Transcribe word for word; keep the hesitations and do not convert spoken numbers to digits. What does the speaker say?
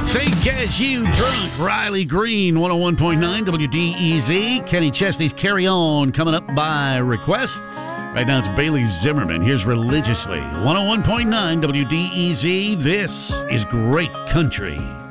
Think as you drunk. Riley Green, one oh one point nine W D E Z. Kenny Chesney's Carry On coming up by request. Right now it's Bailey Zimmerman. Here's Religiously. one oh one point nine W D E Z. This is Great Country.